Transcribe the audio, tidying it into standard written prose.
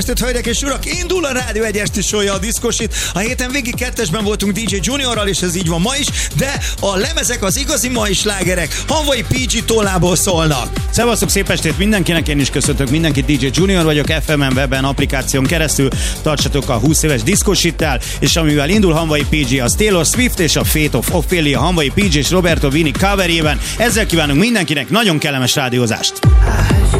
Hölgyek és urak, indul a Rádió 1 esti show-ja, a Diszkosit. A héten végig kettesben voltunk DJ Juniorral, és ez így van ma is, de a lemezek, az igazi mai slágerek Hanvai PG tollából szólnak. Szevasztok, szép estét mindenkinek, én is köszöntök mindenkit, DJ Junior vagyok, FM-en, weben, applikáción keresztül. Tartsatok a 20 éves Diszkosittel, és amivel indul Hanvai PG, az Taylor Swift és a Fate of Ophelia Hanvai PG és Roberto Vini coverjében. Ezzel kívánunk mindenkinek nagyon kellemes rádiózást.